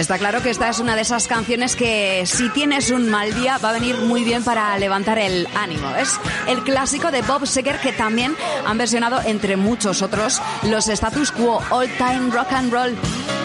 Está claro que esta es una de esas canciones que si tienes un mal día va a venir muy bien para levantar el ánimo. Es el clásico de Bob Seger que también han versionado, entre muchos otros, los Status Quo, All Time Rock and Roll.